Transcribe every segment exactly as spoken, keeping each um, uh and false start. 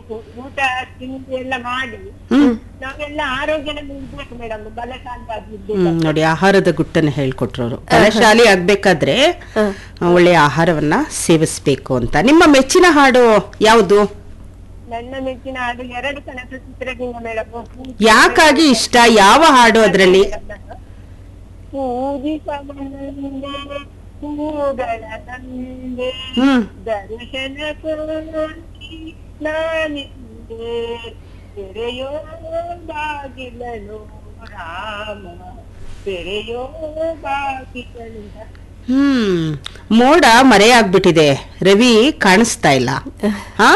ಊಟ ತಿಂಡಿ ಎಲ್ಲ ಮಾಡಿ ನಾವೆಲ್ಲ ಆರೋಗ್ಯನ ಇರ್ಬೇಕು ಮೇಡಮ್, ಬಲಶಾಲಿಯಾಗಿರ್ಬೇಕು. ಹ್ಮ್ ನೋಡಿ, ಆಹಾರದ ಗುಟ್ಟನ್ನು ಹೇಳ್ಕೊಟ್ರವ್ರು. ಬಲಶಾಲಿ ಆಗ್ಬೇಕಾದ್ರೆ ಒಳ್ಳೆಯ ಆಹಾರವನ್ನ ಸೇವಿಸ್ಬೇಕು ಅಂತ. ನಿಮ್ಮ ಮೆಚ್ಚಿನ ಹಾಡು ಯಾವುದು? ನನ್ನ ಮೆಚ್ಚಿನ ಹಾಡು ಎರಡು ಕನಸು ಚಿತ್ರದಿಂದ ಮೇಡಮ್. ಯಾಕಾಗಿ ಇಷ್ಟ? ಯಾವ ಹಾಡು ಅದರಲ್ಲಿ? ಪೂಜಿಸ ಬಂದೆ ಹೂಗಳ ತಂದೆ ದರ್ಶನ ಕೋರಿ ನಾನಿಂದೆ ತೆರೆಯೋ ಬಾಗಿಲನು ರಾಮ ತೆರೆಯೋ ಬಾಗಿಲನು. ಹ್ಮ್ ಮೋಡ ಮರೆಯಾಗ್ಬಿಟ್ಟಿದೆ, ರವಿ ಕಾಣಿಸ್ತಾ ಇಲ್ಲ. ಹಾ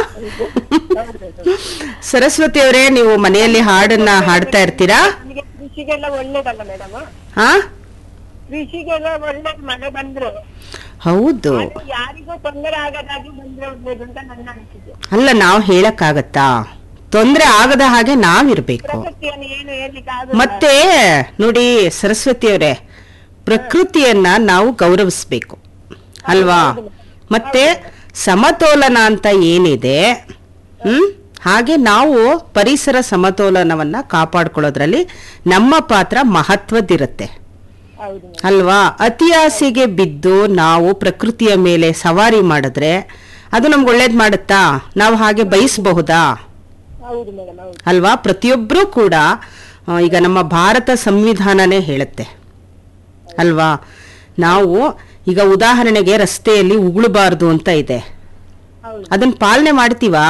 ಸರಸ್ವತಿ ಅವರೇ, ನೀವು ಮನೆಯಲ್ಲಿ ಹಾಡನ್ನ ಹಾಡ್ತಾ ಇರ್ತೀರಾ? ಕೃಷಿಗೆಲ್ಲ ಒಳ್ಳೇದಲ್ಲ ಮೇಡಮ್? ಹಾ, ಕೃಷಿಗೆಲ್ಲ ಒಳ್ಳೆ ಮಳೆ ಬಂದ್ರೆ ಹೌದು, ಯಾರಿಗೂ ತೊಂದರೆ ಆಗದಾಗಿ ಬಂದ್ರೆ ಒಳ್ಳೇದು ಅಂತ ನನ್ನ ಅನಿಸಿಕೆ. ಅಲ್ಲ, ನಾವು ಹೇಳಕ್ಕಾಗತ್ತಾ? ತೊಂದ್ರೆ ಆಗದ ಹಾಗೆ ನಾವಿರ್ಬೇಕು. ಪ್ರಕೃತಿಯನ್ನು ಏನು ಹೇಳಲಿಕ್ಕೆ ಮತ್ತೆ ನೋಡಿ ಸರಸ್ವತಿ ಅವರೇ, ಪ್ರಕೃತಿಯನ್ನ ನಾವು ಗೌರವಿಸ್ಬೇಕು ಅಲ್ವಾ? ಮತ್ತೆ ಸಮತೋಲನ ಅಂತ ಏನಿದೆ, ಹ್ಮ್ ಹಾಗೆ ನಾವು ಪರಿಸರ ಸಮತೋಲನವನ್ನ ಕಾಪಾಡ್ಕೊಳ್ಳೋದ್ರಲ್ಲಿ ನಮ್ಮ ಪಾತ್ರ ಮಹತ್ವದ್ದಿರುತ್ತೆ ಅಲ್ವಾ? ಅತಿ ಆಸೆಗೆ ಬಿದ್ದು ನಾವು ಪ್ರಕೃತಿಯ ಮೇಲೆ ಸವಾರಿ ಮಾಡಿದ್ರೆ ಅದು ನಮ್ಗೆ ಒಳ್ಳೇದ್ ಮಾಡುತ್ತಾ? ನಾವು ಹಾಗೆ ಬಯಸಬಹುದಾ ಅಲ್ವಾ? ಪ್ರತಿಯೊಬ್ರು ಕೂಡ ಈಗ ನಮ್ಮ ಭಾರತ ಸಂವಿಧಾನನೇ ಹೇಳುತ್ತೆ ಅಲ್ವಾ? ನಾವು ಈಗ ಉದಾಹರಣೆಗೆ ರಸ್ತೆಯಲ್ಲಿ ಉಗುಳಬಾರ್ದು ಅಂತ ಇದೆ, ಅದನ್ನ ಪಾಲನೆ ಮಾಡ್ತೀವಾ?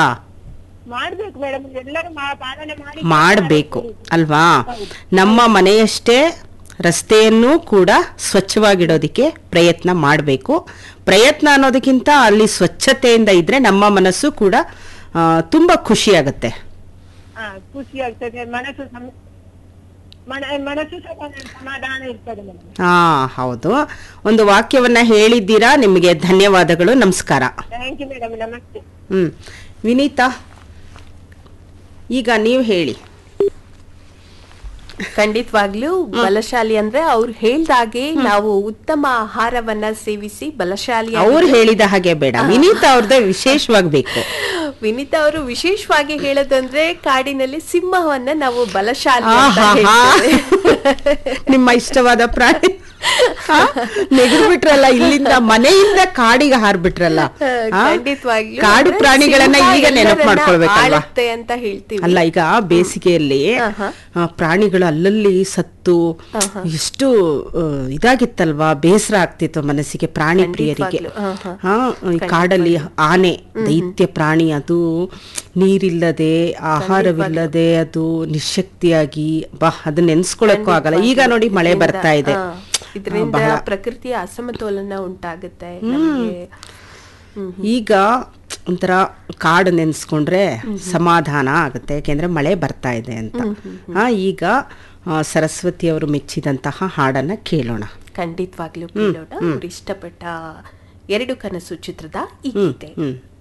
ಮಾಡಬೇಕು ಅಲ್ವಾ? ನಮ್ಮ ಮನೆಯಷ್ಟೇ ರಸ್ತೆಯನ್ನು ಕೂಡ ಸ್ವಚ್ಛವಾಗಿಡೋದಿಕ್ಕೆ ಪ್ರಯತ್ನ ಮಾಡಬೇಕು. ಪ್ರಯತ್ನ ಅನ್ನೋದಕ್ಕಿಂತ ಅಲ್ಲಿ ಸ್ವಚ್ಛತೆಯಿಂದ ಇದ್ರೆ ನಮ್ಮ ಮನಸ್ಸು ಕೂಡ ತುಂಬಾ ಖುಷಿ ಆಗುತ್ತೆ. ಖುಷಿ ಆಗ್ತದೆ, ಮನಸ್ಸು ಮನಸ್ಸು ಸಮಾಧಾನ ಇರ್ತದೆ. ಹಾ ಹೌದು, ಒಂದು ವಾಕ್ಯವನ್ನ ಹೇಳಿದ್ದೀರಾ, ನಿಮಗೆ ಧನ್ಯವಾದಗಳು, ನಮಸ್ಕಾರ. ಥ್ಯಾಂಕ್ ಯು ಮೇಡಮ್, ನಮಸ್ತೆ. ಹ್ಮ್ ವಿನೀತಾ, ಈಗ ನೀವು ಹೇಳಿ. ಖಂಡಿತವಾಗ್ಲೂ ಬಲಶಾಲಿ ಅಂದ್ರೆ ಅವ್ರು ಹೇಳ್ದಾಗೆ ನಾವು ಉತ್ತಮ ಆಹಾರವನ್ನ ಸೇವಿಸಿ ಬಲಶಾಲಿ. ಅವ್ರು ಹೇಳಿದ ಹಾಗೆ ಬೇಡ, ವಿನೀತಾ ಅವ್ರದ್ದು ವಿಶೇಷವಾಗಬೇಕು. ವಿನೀತಾ ಅವರು ವಿಶೇಷವಾಗಿ ಹೇಳೋದಂದ್ರೆ ಕಾಡಿನಲ್ಲಿ ಸಿಂಹವನ್ನ ನಾವು ಬಲಶಾಲಿ. ನಿಮ್ಮ ಇಷ್ಟವಾದ ಪ್ರಾಣಿ ನೆಗೆದು ಬಿಟ್ರಲ್ಲ, ಇಲ್ಲಿಂದ ಮನೆಯಿಂದ ಕಾಡಿಗೆ ಹಾರ್ಬಿಟ್ರಲ್ಲ. ಖಂಡಿತವಾಗ್ಲೂ ಕಾಡು ಪ್ರಾಣಿಗಳನ್ನ ಈಗ ನೆನಪು ಮಾಡ್ಕೊಳ್ಬೇಕಲ್ವಾ ಅಂತ ಹೇಳ್ತೀವಿ. ಅಲ್ಲ, ಈಗ ಬೇಸಿಗೆಯಲ್ಲಿ ಪ್ರಾಣಿಗಳು ಅಲ್ಲಲ್ಲಿ ಸತ್ತು ಎಷ್ಟು ಇದಾಗಿತ್ತಲ್ವಾ, ಬೇಸರ ಆಗ್ತಿತ್ತು ಮನಸ್ಸಿಗೆ ಪ್ರಾಣಿ ಪ್ರಿಯರಿಗೆ. ಹಾ, ಕಾಡಲ್ಲಿ ಆನೆ ದೈತ್ಯ ಪ್ರಾಣಿ, ಅದು ನೀರಿಲ್ಲದೆ ಆಹಾರವಿಲ್ಲದೆ ಅದು ನಿಶಕ್ತಿಯಾಗಿ ಬಾ, ಅದನ್ನ ನೆನ್ಸ್ಕೊಳಕ್ಕೂ ಆಗಲ್ಲ. ಈಗ ನೋಡಿ ಮಳೆ ಬರ್ತಾ ಇದೆ, ಇದರಿಂದ ಪ್ರಕೃತಿಯ ಅಸಮತೋಲನ ಉಂಟಾಗುತ್ತೆ. ಈಗ ಒಂಥರ ಕಾಡು ನೆನ್ಸ್ಕೊಂಡ್ರೆ ಸಮಾಧಾನ ಆಗುತ್ತೆ, ಯಾಕೆಂದ್ರೆ ಮಳೆ ಬರ್ತಾ ಇದೆ ಅಂತ. ಹಾ, ಈಗ ಸರಸ್ವತಿ ಅವರು ಮೆಚ್ಚಿದಂತಹ ಹಾಡನ್ನ ಕೇಳೋಣ. ಖಂಡಿತವಾಗ್ಲೂ ಕೇಳೋಣ. ಅವ್ರು ಇಷ್ಟಪಟ್ಟ ಎರಡು ಕನಸು ಚಿತ್ರದ ಈ ಗೀತೆ.